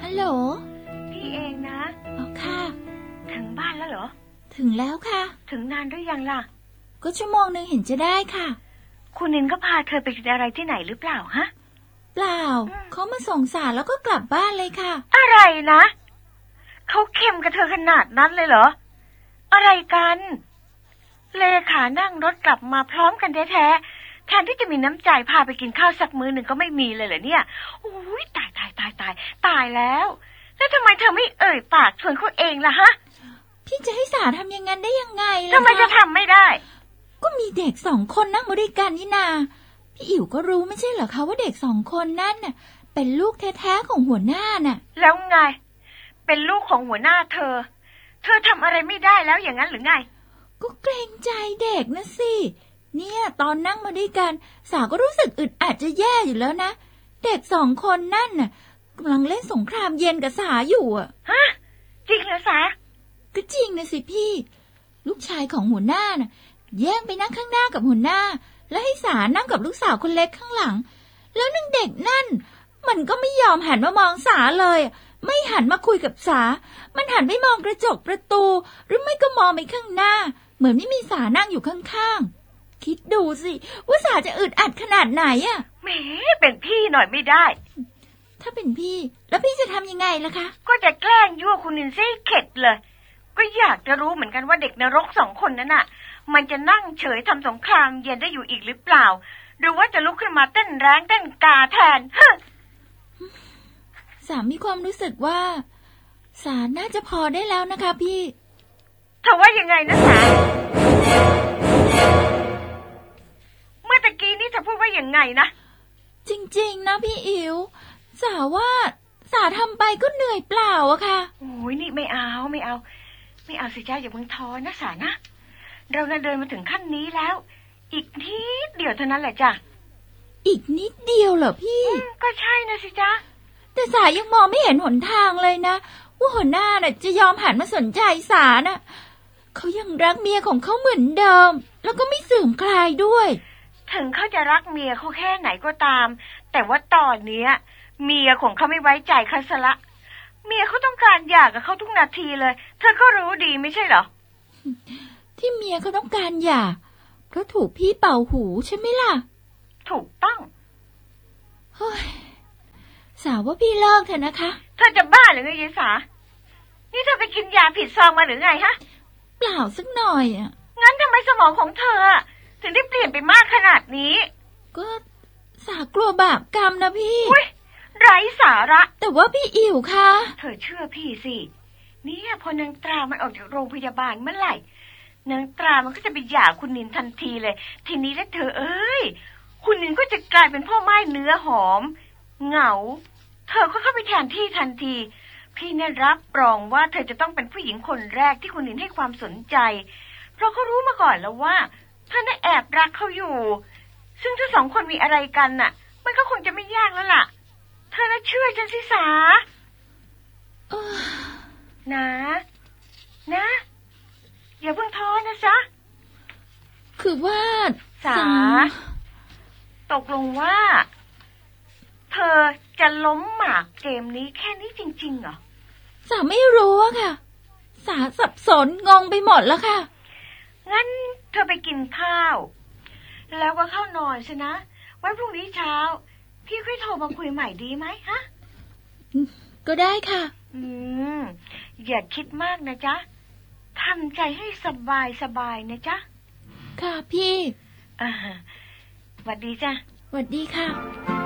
ฮัลโหลพี่เองนะอ๋อค่ะถึงบ้านแล้วเหรอถึงแล้วค่ะถึงนานหรือยังล่ะก็ชั่วโมงนึงเห็นจะได้ค่ะคุณนินก็พาเธอไปกินอะไรที่ไหนหรือเปล่าฮะเปล่าเขามาส่งสารแล้วก็กลับบ้านเลยค่ะอะไรนะเขาเข้มกับเธอขนาดนั้นเลยเหรออะไรกันเลขานั่งรถกลับมาพร้อมกันแท้ๆแทนที่จะมีน้ำใจพาไปกินข้าวสักมื้อหนึ่งก็ไม่มีเลยเหรอเนี่ยอุ้ยตายแล้วแล้วทำไมเธอไม่เอ่ยปากชวนเขาเองล่ะฮะพี่จะให้สาทำอย่างนั้นได้ยังไงล่ะทำไมจะทำไม่ได้ก็มีเด็ก2 คนนั่งมาด้วยกันนี่นาพี่อิ๋วก็รู้ไม่ใช่เหรอคะว่าเด็ก2 คนนั่นน่ะเป็นลูกแท้ๆของหัวหน้าน่ะแล้วไงเป็นลูกของหัวหน้าเธอทำอะไรไม่ได้แล้วอย่างนั้นหรือไงก็เกรงใจเด็กนะสิเนี่ยตอนนั่งมาด้วยกันสาก็รู้สึกอึดอัดจะแย่อยู่แล้วนะเด็ก2 คนนั่นน่ะกำลังเล่นสงครามเย็นกับสาอยู่อ่ะฮะจริงเหรอสาก็จริงนะสิพี่ลูกชายของหัวหน้าน่ะแย่งไปนั่งข้างหน้ากับหัวหน้าแล้วให้สานั่งกับลูกสาวคนเล็กข้างหลังแล้วนางเด็กนั่นมันก็ไม่ยอมหันมามองสาเลยไม่หันมาคุยกับสามันหันไปมองกระจกประตูหรือไม่ก็มองไปข้างหน้าเหมือนไม่มีสานั่งอยู่ข้างๆคิดดูสิว่าสาจะอึดอัดขนาดไหนอ่ะแหมเป็นพี่หน่อยไม่ได้ถ้าเป็นพี่แล้วพี่จะทำยังไงล่ะคะก็จะแกล้งยั่วคุณนินซี่เข็ดเลยก็อยากจะรู้เหมือนกันว่าเด็กนรก2 คนนั้นน่ะมันจะนั่งเฉยทำสงครามเย็นได้อยู่อีกหรือเปล่าหรือว่าจะลุกขึ้นมาเต้นแรงเต้นกาแทนสามีความรู้สึกว่าสาน่าจะพอได้แล้วนะคะพี่เธอว่ายังไงนะสาเมื่อตะกี้นี้เธอพูดว่ายังไงนะจริงๆนะพี่อิ๋วสาว่าสาทำไปก็เหนื่อยเปล่าอะค่ะโอ้ยนี่ไม่เอาสิจ้าอย่าเพิ่งท้อนะสานะเราเดินมาถึงขั้นนี้แล้วอีกนิดเดียวเท่านั้นแหละจ้ะอีกนิดเดียวเหรอพี่ก็ใช่นะสิจ้าแต่สายังมองไม่เห็นหนทางเลยนะว่าหัวหน้าน่ะจะยอมหันมาสนใจสาน่ะเขายังรักเมียของเขาเหมือนเดิมแล้วก็ไม่เสื่อมคลายด้วยถึงเขาจะรักเมียเขาแค่ไหนก็ตามแต่ว่าตอนนี้เมียของเขาไม่ไว้ใจเขาซะละเมียเขาต้องการหย่ากับเขาทุกนาทีเลยเธอก็รู้ดีไม่ใช่เหรอที่เมียเขาต้องการหย่าเพราะถูกพี่เป่าหูใช่ไหมล่ะถูกต้องเฮ้ยสาวว่าพี่เลิกเถอะนะคะเธอจะบ้าหรือไงยายสานี่เธอไปกินยาผิดซองมาหรือไงฮะเปล่าสักหน่อยอ่ะงั้นทำไมสมองของเธอถึงได้เปลี่ยนไปมากขนาดนี้ก็สากลัวบาปกรรมนะพี่อุ๊ยไร้สาระแต่ว่าพี่อิ๋วคะเธอเชื่อพี่สิเนี่ยพอนางตรามันออกจากโรงพยาบาลเมื่อไหร่นางตรามันก็จะไปหย่าคุณนินทันทีเลยทีนี้แล้วเธอเอ้ยคุณนินก็จะกลายเป็นพ่อไม้เนื้อหอมเหงาเธอก็เข้าไปแทนที่ทันทีพี่เนี่ยรับรองว่าเธอจะต้องเป็นผู้หญิงคนแรกที่คุณนินให้ความสนใจเพราะเขารู้มาก่อนแล้วว่าเธอน่ะแอบรักเขาอยู่ซึ่งถ้า2 คนมีอะไรกันน่ะมันก็คงจะไม่ยากแล้วล่ะเธอน่ะเชื่อฉันสิสานะอย่าเพิ่งท้อนะจ๊ะคือว่าสาตกลงว่าเธอจะล้มหมากเกมนี้แค่นี้จริงๆเหรอสาไม่รู้อะค่ะสาสับสนงงไปหมดแล้วค่ะงั้นเธอไปกินข้าวแล้วก็เข้านอนใช่นะไว้พรุ่งนี้เช้าพี่ค่อยโทรมาคุยใหม่ดีไหมฮะก็ได้ค่ะอย่าคิดมากนะจ๊ะทำใจให้สบายนะจ๊ะค่ะพี่หวัดดีจ้ะหวัดดีค่ะ